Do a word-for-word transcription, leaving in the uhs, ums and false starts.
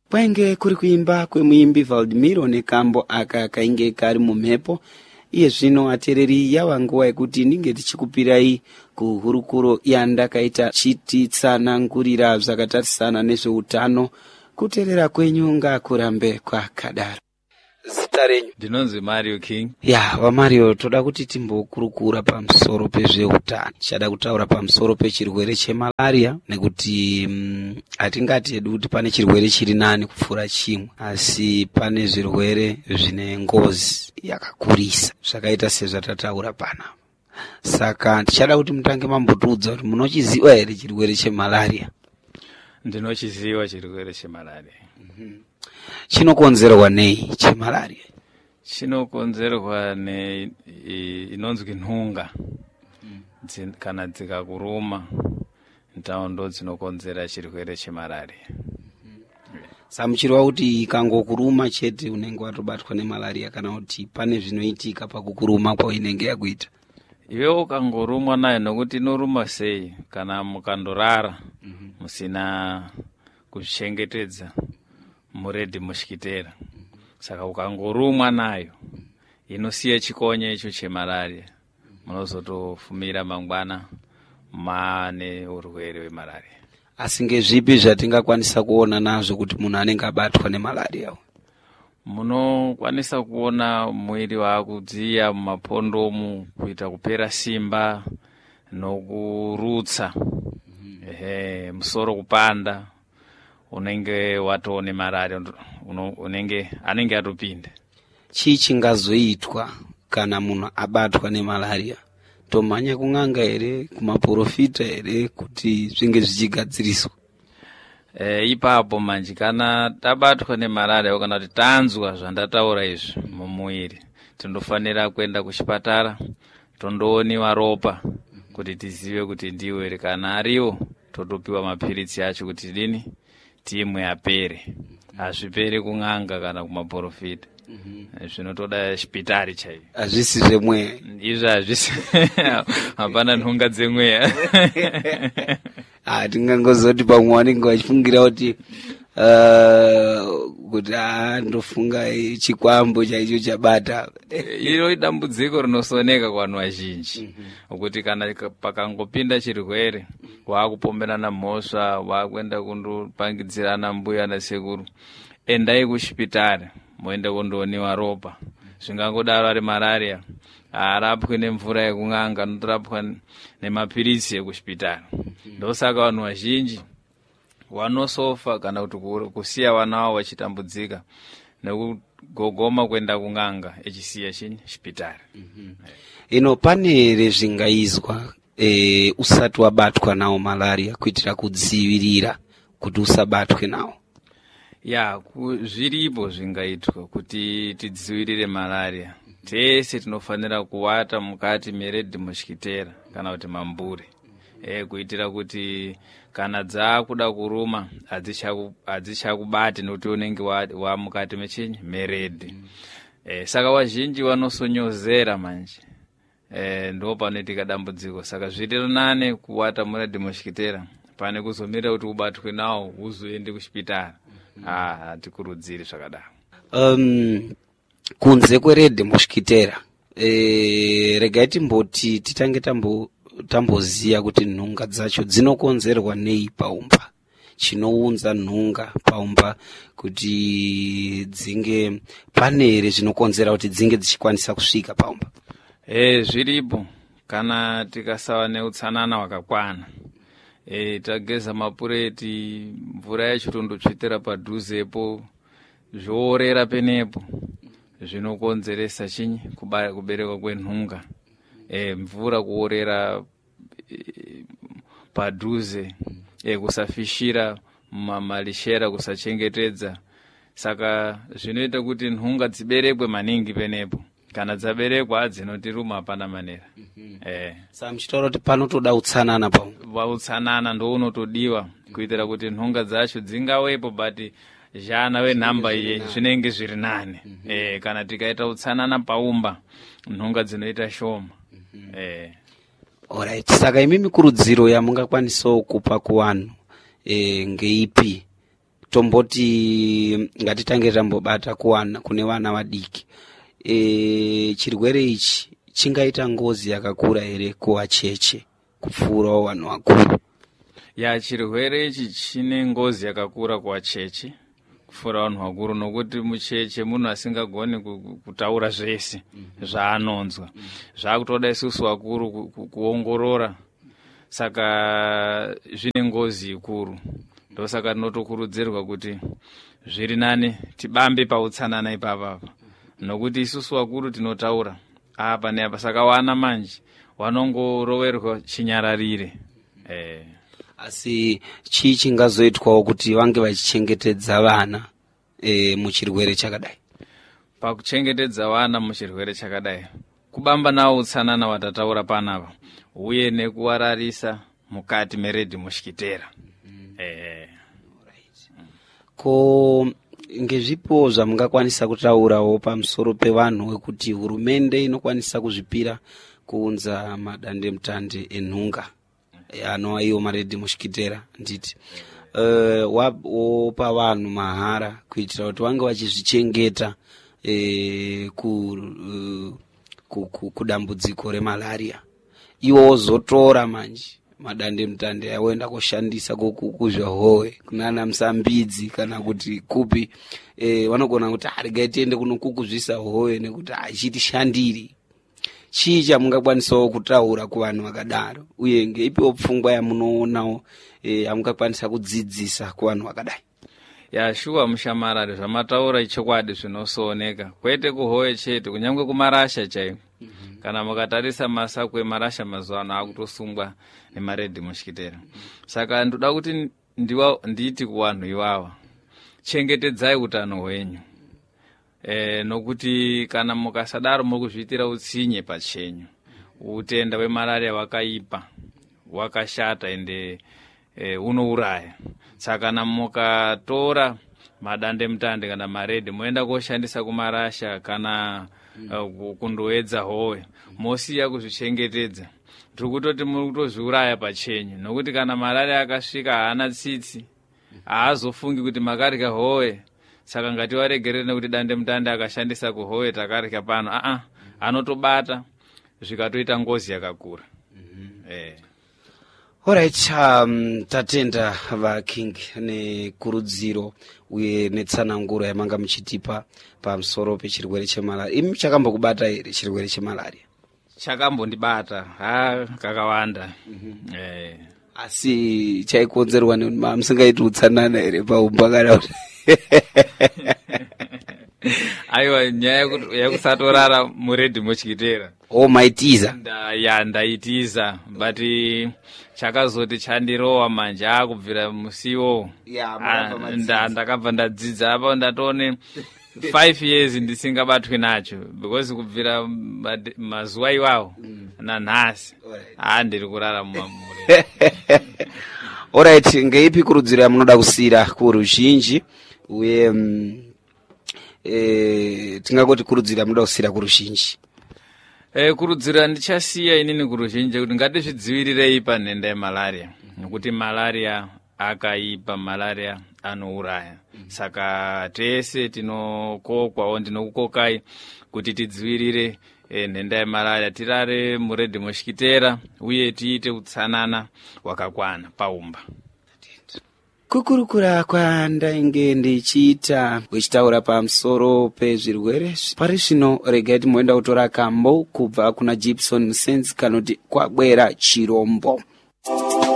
Kwainge kuri kuimba kwemuimbi Valdimiro nekambo aka kainge kari mumhepo. Iye zvino atereri yava nguva yekuti ninge tichikupirai kuhurukuro yandakaita chititsanangurira zvakatarisana nezveutano. Kuteerera kwenyu ngakurambe kwakadaro. Zita renyu? Ndinonzi Mario King. Ya, wa Mario, toda kuti timbokurukura pamusoro pezveutano. Tichada kutaura pamusoro pechirwere chemalaria nekuti mm, atingati hedu kuti pane chirwere chiri nani kupfuura chimwe, asi pane zvirwere zvine ngozi yakakurisa zvakaita sezvatataura pana. Saka tichada kuti mutange mambotiudza kuti munochiziva here chirwere chemalaria? Ndinochiziva chirwere chemalaria. Mm-hmm. Chinokonzerwa nei chemalaria? Chinokonzerwa ne inonzwi nhunga. Mm. Kana dzikakuruma ndo dzinokonzera chirwere chemalaria. Mm. Samuchirwa kuti ikangokuruma chete unenge watobatwa nemalaria kana kuti pane zvinoitika pakukuruma kwainenge yakuita? Iwe ukangorumwa nayo nokuti inoruma sei kana mukandorara mm-hmm. musina kuchengetedza muredhi mushikitera. Saka ukangorumwa nayo inosiya chikonye icho chemalaria, munozotofumira mangwana mane urwere hwemalaria. Asi ngezvipi zvatingakwanisa kuona nazvo kuti munhu anenge abatwa nemalaria? Munokwanisa kuona mwiri wakudziya mumapondomu, kuita kupera simba nokurutsa, mm-hmm. ehe, musoro kupanda, unenge watone malaria, unenge anenge atopinda. Chii chingazoitwa kana munhu abatwa nemalaria? Tomhanya kun'anga here, kumaprofita here kuti zvinge zvichigadziriswa? E, ipapo manje kana tabatwa nemalaria kana kuti tanzwa zvandataura izvi mumuiri, tindofanira kuenda kuchipatara tondooniwa ropa kuti tizive kuti ndiwo here. Kana ariwo totopiwa mapiritsi acho kuti dini timwe apere. Hazviperi kun'anga kana kumaprofita. Mm-hmm. Zvinotoda chipitari chaiyo. Hazvisi zvemweya? Izvo hazvisi. Hapana nhunga dzemweya. Ah, tingangozoti pamwe wanenge wachifungira kuti uh, kuti ah ndofunga chikwambo chaicho chabata. Iro idambudziko rinosoneka kuvanhu vazhinji. Ukuthi kana pakangopinda chirwere wakupomerana mhosva, wakuenda kundopangidzirana mbuya nasekuru, endai kuchipitari moenda kundooniwa ropa. Zvingangodaro ari malaria, arapwe nemvura yekun'anga, anotorapwa nemapiritsi ekuchipitari. Ndosaka vanhu vazhinji wanosofa kana kuti kusiya vana vavo vachitambudzika nekugogoma kuenda kun'anga echisiya chini chipitari. Mm-hmm. Ino pane here zvingaizwa e, usati wabatwa nawo malaria kuitira kudzivirira kuti usabatwe nawo? Ya, zviripo zvingaitwa kuti tidzivirire malaria. Tese tinofanira kuwata mukati meredhi mushikitera kana kuti mambure. E, kuitira kuti kana dzakuda kuruma hadzichakubati nokuti unenge wa, wa mukati mechinyi meredhi. E, saka vazhinji vanosonyozera manje. E, ndo panoitika dambudziko. Saka zviri nane kuwata muredhi mushikitera pane kuzomira kuti ubatwe nawo uzoende kuchipitari. Ah, hatikurudziri zvakadaro. Um, kunze kweredhi mushikitera, e, regai timboti titange tambo tamboziya kuti nhunga dzacho dzinokonzerwa nei paumba. Chinounza nhunga paumba kuti dzinge pane here zvinokonzera kuti dzinge dzichikwanisa kusvika paumba? Eh, zviripo. Kana tikasava neutsanana wakakwana, e, tageza mapureti, mvura yacho tondotsvetera padhuzepo, zvoorera penepo, zvinokonzeresa chinyi kuberekwa kwenhunga. E, mvura kuorera e, padhuze, e, kusafishira mamalishera, kusachengetedza. Saka zvinoita kuti nhunga dziberekwe maningi penepo. Kana dzaberekwa hadzinotiruma hapana manera. Mm-hmm. Eh. Saka muchitaura kuti panotoda utsanana paumba. Utsanana ndo unotodiwa kuitira kuti nhunga dzacho dzingawepo, but jana wenhamba iye zvinenge zviri nane. Mm-hmm. Eh, kana tikaita utsanana paumba nhunga dzinoita shoma. Mm-hmm. Eh. Alright, saka imi mikurudziro yamungakwanisa kupa kuvanhu e, ngeipi tomboti ngatitange tambobata kuwana kune vana vadiki. E, chirwere ichi chingaita ngozi yakakura here kuvacheche kupfuurawo vanhu vakuru? Ya, chirwere ichi chine ngozi yakakura kuvacheche kupfuura vanhu vakuru, nokuti mucheche munhu asingagoni kutaura zvese zvaanonzwa. Zvakutoda isusu vakuru kuongorora, saka zvine ngozi ikuru. Ndosaka tinotokurudzirwa kuti zviri nani tibambe pautsanana ipapapa, nokuti isusu vakuru tinotaura apa neapa, saka wana manje wanongoroverwa chinyararire. eh. Asi chii chingazoitwawo kuti vange vachichengetedza vana e, muchirwere chakadai? Pakuchengetedza vana muchirwere chakadai, kubamba nawo utsanana watataura panapa, uye nekuwararisa mukati meredhi mushikitera. mm. eh. Ko ngezvipo zvamungakwanisa kutaurawo pamusoro pevanhu wekuti hurumende inokwanisa kuzvipira kuunza madandemutande enhunga anova iwo maredhi mushikitera nditi uh, wopa vanhu mahara kuitira kuti vange vachizvichengeta eh, ku, uh, ku, ku, kudambudziko remalaria, iwo wozotora manje madandemutande awoenda kushandisa kuzvahowe kunana Musambidzi kana kuti kupi, eh, vanogona kuti regai tiende kunokukuzvisa howe nekuti hachitishandiri. Chii chamungakwanisawo kutaura kuvanhu vakadaro, uye ngeipiwo pfungwa yamunoonawo e, yamungakwanisa kudzidzisa kuvanhu vakadai? Ya, shuwa mushamarari, zvamataura ichokwadi zvinosooneka, kwete kuhowe chete, kunyangwe kumarasha chaiwo. Mm-hmm. Kana mukatarisa masakwe marasha mazuva ano akutosungwa nemaredhi mushikitera. Mm-hmm. Saka ndoda kuti ndiwa nditi kuvanhu iwawa, chengetedzai utano hwenyu. E, nokuti kana mukasadaro mukuzviitira utsinye pachenyu, utenda hwemalaria wakaipa, wakashata ende e, unouraya. Saka kana mukatora madandemutande kana maredhi moenda koshandisa kumarasha kana uh, kundoedza howe, mosiya kuzvichengetedza, tiri kutoti muri kutozviuraya pachenyu, nokuti kana malaria akasvika haana tsitsi, haazofungi kuti makarya howe. Saka ngatiwaregerere, nekuti dandemutande akashandisa kuhowe takarya pano, a a anotobata zvikatoita ngozi yakakura. mm-hmm. eh. Alright, um, tatenda vaking nekurudziro uye netsananguro yamanga muchitipa pamusoro pechirwere chemalaria. Imi chakambokubata here chirwere chemalaria? Chakambondibata, ha kakawanda. mm-hmm. eh. Asi chaikonzerwa nekuti musingaiti utsanana here paumba kana kuti aiwa, nyaya yekusatorara muredhi mushikitera. Oh, maitiza? Nda, ya, ndaitiza, but chakazoti chandirowa manje akubvira musiwo. Yeah, nda ndakabva ndadzidza apa ndatoone five years ndisingabatwi nacho, because kubvira mazuva iwawo mm. nanhasi handiri kurara mumamure. Alright, ngeipi kurudziro yamunoda kusira kuruzhinji, uye um, e, tingangoti kurudziro yamunoda kusira kuruzhinji? E, kurudzira ndichasiya inini kuruzhinji kuti ngatizvidzivirirei panhenda yemalaria, nokuti malaria akaipa, malaria anouraya. Mm-hmm. Saka tese tinokokwawo, ndinokukokai kuti tidzivirire e, nhenda yemalaria, tirare muredhi mushikitera uye tiite utsanana wakakwana paumba. Kukurukura kwandainge ndichiita kuchitaura pamusoro pezvirwere pari zvino, regai timoenda kutora kambo kubva kuna Gibson Musenzi kanoti kwabwera chirombo.